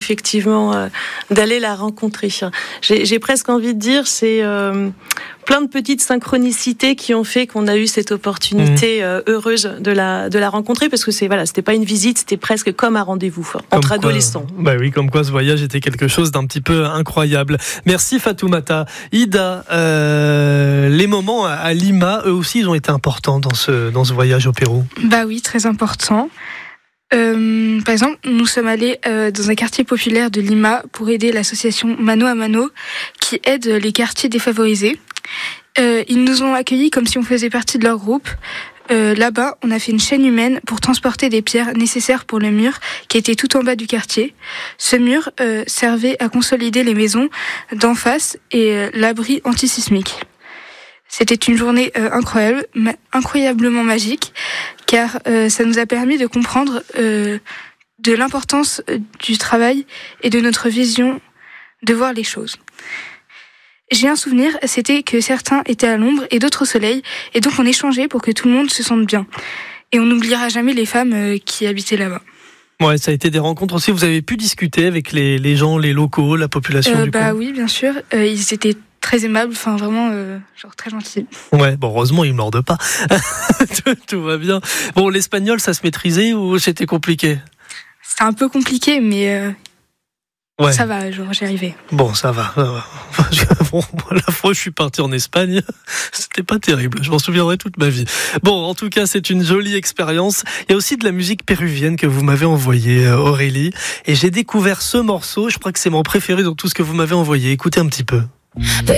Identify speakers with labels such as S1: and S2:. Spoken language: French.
S1: effectivement d'aller la rencontrer. J'ai presque envie de dire, c'est plein de petites synchronicités qui ont fait qu'on a eu cette opportunité heureuse de la rencontrer, parce que c'était pas une visite, c'était presque comme un rendez-vous entre adolescents.
S2: Bah oui, comme quoi ce voyage était quelque chose d'un petit peu incroyable. Merci Fatoumata. Ida, les moments à Lima, eux aussi, ils ont été importants dans ce voyage au Pérou.
S3: Bah oui, très important. Par exemple, nous sommes allés dans un quartier populaire de Lima pour aider l'association Mano a Mano qui aide les quartiers défavorisés. Ils nous ont accueillis comme si on faisait partie de leur groupe. Là-bas, on a fait une chaîne humaine pour transporter des pierres nécessaires pour le mur qui était tout en bas du quartier. Ce mur servait à consolider les maisons d'en face et l'abri antisismique. C'était une journée incroyablement magique, car ça nous a permis de comprendre de l'importance du travail et de notre vision de voir les choses. J'ai un souvenir, c'était que certains étaient à l'ombre et d'autres au soleil, et donc on échangeait pour que tout le monde se sente bien. Et on n'oubliera jamais les femmes qui habitaient là-bas.
S2: Ouais, ça a été des rencontres aussi. Vous avez pu discuter avec les gens, les locaux, la population du coin.
S3: Oui, bien sûr. Ils étaient très aimables, enfin vraiment, très gentils.
S2: Ouais, bon, heureusement, ils ne mordent pas. Tout va bien. Bon, l'espagnol, ça se maîtrisait ou c'était compliqué ?
S3: C'était un peu compliqué, mais
S2: ouais.
S3: Ça va, j'y arrivais.
S2: Bon, ça va. Bon, la fois où je suis parti en Espagne, c'était pas terrible. Je m'en souviendrai toute ma vie. Bon, en tout cas, c'est une jolie expérience. Il y a aussi de la musique péruvienne que vous m'avez envoyée, Aurélie. Et j'ai découvert ce morceau. Je crois que c'est mon préféré dans tout ce que vous m'avez envoyé. Écoutez un petit peu.